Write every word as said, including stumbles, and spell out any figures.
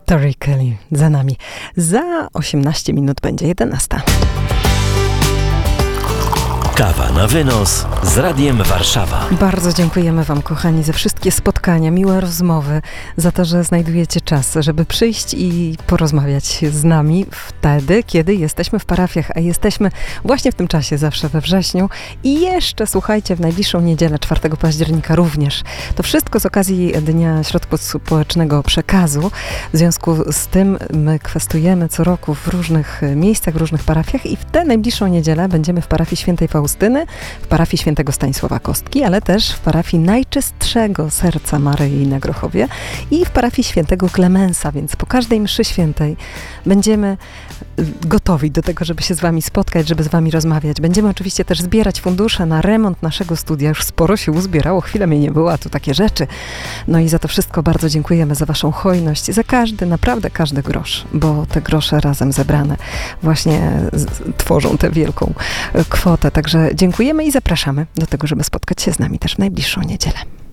Tori Kelly za nami. Za osiemnaście minut będzie jedenasta. Kawa na wynos z Radiem Warszawa. Bardzo dziękujemy Wam, kochani, za wszystkie spotkania, miłe rozmowy, za to, że znajdujecie czas, żeby przyjść i porozmawiać z nami wtedy, kiedy jesteśmy w parafiach, a jesteśmy właśnie w tym czasie, zawsze we wrześniu. I jeszcze, słuchajcie, w najbliższą niedzielę, czwartego października również. To wszystko z okazji Dnia Środków Społecznego Przekazu. W związku z tym my kwestujemy co roku w różnych miejscach, w różnych parafiach i w tę najbliższą niedzielę będziemy w parafii Świętej Faustyny, w parafii Świętego Stanisława Kostki, ale też w parafii Najczystszego Serca Maryi na Grochowie i w parafii Świętego Klemensa, więc po każdej mszy świętej będziemy gotowi do tego, żeby się z Wami spotkać, żeby z Wami rozmawiać. Będziemy oczywiście też zbierać fundusze na remont naszego studia. Już sporo się uzbierało, chwilę mnie nie było, a tu takie rzeczy. No i za to wszystko bardzo dziękujemy, za Waszą hojność, za każdy, naprawdę każdy grosz, bo te grosze razem zebrane właśnie z, tworzą tę wielką kwotę. Także dziękujemy i zapraszamy do tego, żeby spotkać się z nami też w najbliższą niedzielę.